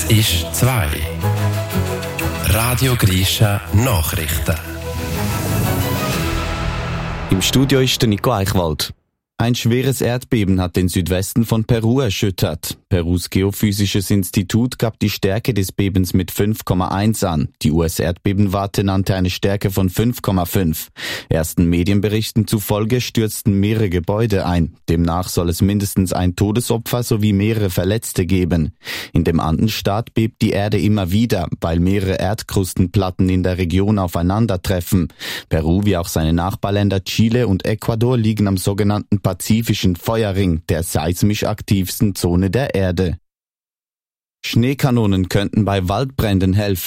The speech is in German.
Es ist 2. Radio Grisha Nachrichten. Im Studio ist der Nico Eichwald. Ein schweres Erdbeben hat den Südwesten von Peru erschüttert. Perus Geophysisches Institut gab die Stärke des Bebens mit 5,1 an. Die US-Erdbebenwarte nannte eine Stärke von 5,5. Ersten Medienberichten zufolge stürzten mehrere Gebäude ein. Demnach soll es mindestens ein Todesopfer sowie mehrere Verletzte geben. In dem Andenstaat bebt die Erde immer wieder, weil mehrere Erdkrustenplatten in der Region aufeinandertreffen. Peru wie auch seine Nachbarländer Chile und Ecuador liegen am sogenannten Pazifischen Feuerring, der seismisch aktivsten Zone der Erde. Schneekanonen könnten bei Waldbränden helfen.